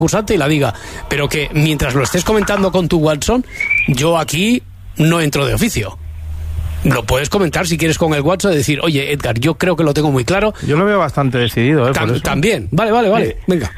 concursante y la diga, pero que mientras lo estés comentando con tu Watson, yo aquí no entro de oficio. Lo puedes comentar si quieres con el WhatsApp, decir, oye, Edgar, yo creo que lo tengo muy claro. Yo lo veo bastante decidido, por eso. También, vale, venga.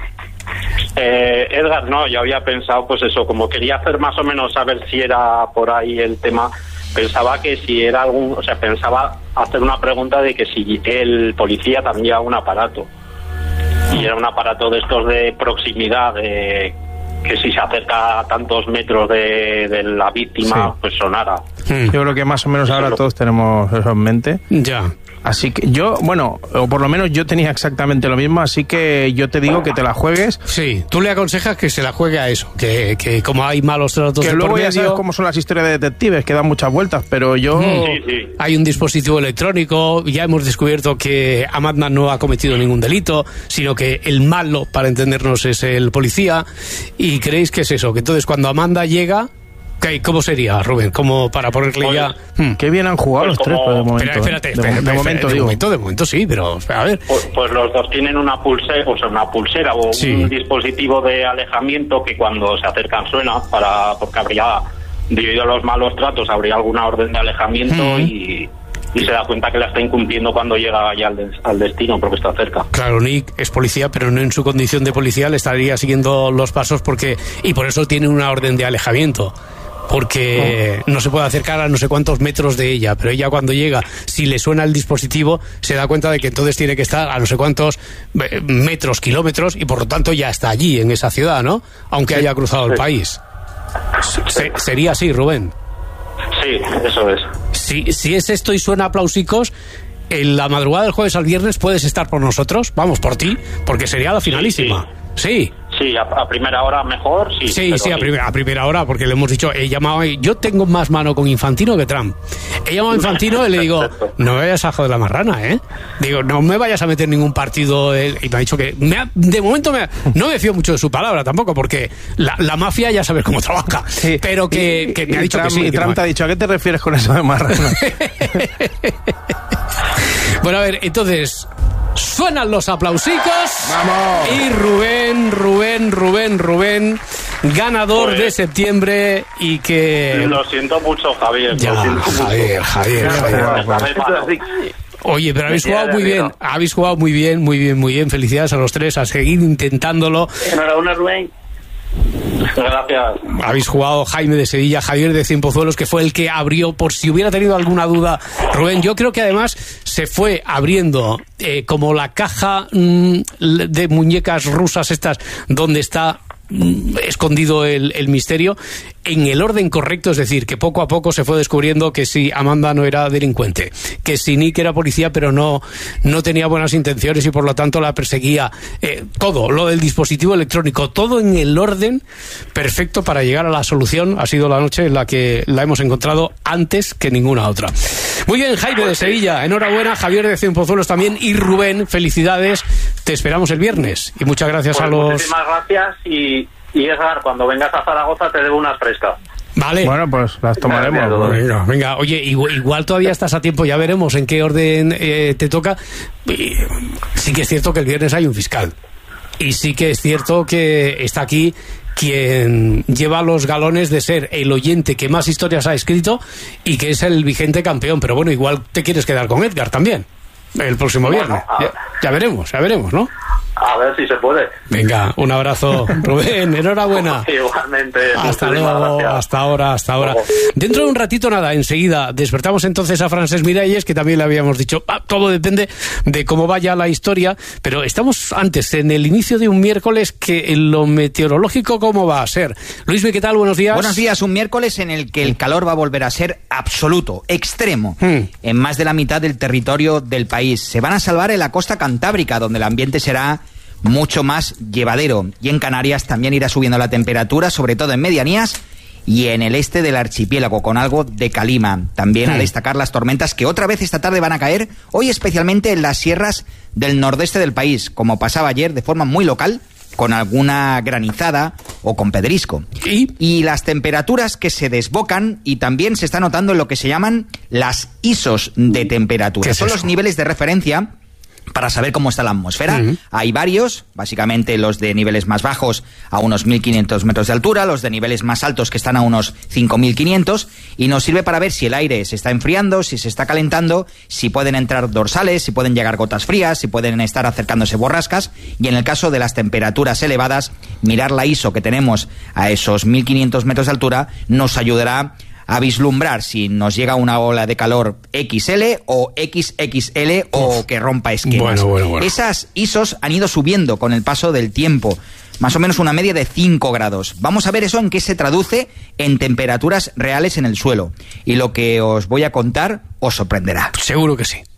Edgar, no, yo había pensado, pues eso, como quería hacer más o menos saber si era por ahí el tema, pensaba que si era pensaba hacer una pregunta de que si el policía también lleva un aparato. Y era un aparato de estos de proximidad, que si se acerca a tantos metros de la víctima, pues sonara. Yo creo que más o menos ahora todos tenemos eso en mente. Ya. Así que yo, bueno, o por lo menos yo tenía exactamente lo mismo, así que yo te digo que te la juegues. Sí, tú le aconsejas que se la juegue a eso, que como hay malos tratos que luego ya sabes cómo son las historias de detectives, que dan muchas vueltas, pero yo... Sí. Hay un dispositivo electrónico, ya hemos descubierto que Amanda no ha cometido ningún delito, sino que el malo, para entendernos, es el policía, y creéis que es eso, que entonces cuando Amanda llega... ¿Cómo sería, Rubén? Como para ponerle pues, ya... Qué bien han jugado los tres, pues, de momento. Espérate, de momento sí, pero a ver. Pues los dos tienen una pulsera o un dispositivo de alejamiento que cuando se acercan suena, porque habría, debido a los malos tratos, habría alguna orden de alejamiento y se da cuenta que la está incumpliendo cuando llega ya al destino, porque está cerca. Claro, Nick es policía, pero no en su condición de policía, le estaría siguiendo los pasos y por eso tiene una orden de alejamiento. Porque no se puede acercar a no sé cuántos metros de ella, pero ella cuando llega, si le suena el dispositivo, se da cuenta de que entonces tiene que estar a no sé cuántos metros, kilómetros, y por lo tanto ya está allí, en esa ciudad, ¿no? Aunque haya cruzado el país. Sería así, Rubén. Sí, eso es. Si es esto y suena aplausicos, en la madrugada del jueves al viernes puedes estar por nosotros, vamos por ti, porque sería la finalísima. Sí. Sí, a primera hora mejor, sí. Sí, a primera hora, porque le hemos dicho, he llamado, yo tengo más mano con Infantino que Trump. He llamado a Infantino y le digo, no me vayas a joder la marrana, ¿eh? Digo, no me vayas a meter ningún partido. Y me ha dicho que, de momento, no me fío mucho de su palabra tampoco, porque la mafia ya sabes cómo trabaja. Sí. Pero que me ha dicho Trump, que sí. Y Trump te ha dicho, ¿a qué te refieres con eso de marrana? Bueno, a ver, entonces... Suenan los aplausicos. ¡Vamos! Y Rubén, ganador de septiembre y que... Lo siento mucho, Javier. Javier. Oye, pero habéis jugado muy bien. Felicidades a los tres, a seguir intentándolo. Enhorabuena, Rubén. Gracias. Habéis jugado Jaime de Sevilla, Javier de Cienpozuelos, que fue el que abrió, por si hubiera tenido alguna duda, Rubén. Yo creo que además se fue abriendo como la caja de muñecas rusas estas, donde está escondido el misterio, en el orden correcto, es decir, que poco a poco se fue descubriendo que si Amanda no era delincuente, que si Nick era policía pero no tenía buenas intenciones y por lo tanto la perseguía, todo, lo del dispositivo electrónico, todo en el orden perfecto para llegar a la solución. Ha sido la noche en la que la hemos encontrado antes que ninguna otra. Muy bien, Jaime de Sevilla, enhorabuena. Javier de Cienpozuelos también, y Rubén, felicidades. Te esperamos el viernes y muchas gracias a los... Muchísimas gracias y Edgar, cuando vengas a Zaragoza te debo unas frescas. Vale. Bueno, pues las tomaremos. Venga, oye, igual todavía estás a tiempo, ya veremos en qué orden te toca. Sí que es cierto que el viernes hay un fiscal. Y sí que es cierto que está aquí quien lleva los galones de ser el oyente que más historias ha escrito y que es el vigente campeón. Pero bueno, igual te quieres quedar con Edgar también el próximo viernes. Ya veremos, ¿no? A ver si se puede. Venga, un abrazo, Rubén, enhorabuena. Igualmente. Hasta luego, hasta ahora. Dentro de un ratito, enseguida despertamos entonces a Francesc Miralles, que también le habíamos dicho, todo depende de cómo vaya la historia, pero estamos antes, en el inicio de un miércoles, que en lo meteorológico, ¿cómo va a ser? Luismi, ¿qué tal? Buenos días. Buenos días, un miércoles en el que el calor va a volver a ser absoluto, extremo, en más de la mitad del territorio del país. Se van a salvar en la costa cantábrica, donde el ambiente será mucho más llevadero, y en Canarias también irá subiendo la temperatura, sobre todo en medianías y en el este del archipiélago, con algo de calima. También a destacar las tormentas que otra vez esta tarde van a caer, hoy especialmente en las sierras del nordeste del país, como pasaba ayer, de forma muy local, con alguna granizada o con pedrisco. Y las temperaturas que se desbocan, y también se está notando en lo que se llaman las ISOs de temperatura. Son los niveles de referencia para saber cómo está la atmósfera. Hay varios, básicamente los de niveles más bajos a unos 1.500 metros de altura, los de niveles más altos que están a unos 5.500, y nos sirve para ver si el aire se está enfriando, si se está calentando, si pueden entrar dorsales, si pueden llegar gotas frías, si pueden estar acercándose borrascas, y en el caso de las temperaturas elevadas, mirar la ISO que tenemos a esos 1.500 metros de altura nos ayudará a vislumbrar si nos llega una ola de calor XL o XXL o que rompa esquemas. Bueno. Esas ISOs han ido subiendo con el paso del tiempo, más o menos una media de 5 grados. Vamos a ver eso en qué se traduce en temperaturas reales en el suelo. Y lo que os voy a contar os sorprenderá. Seguro que sí.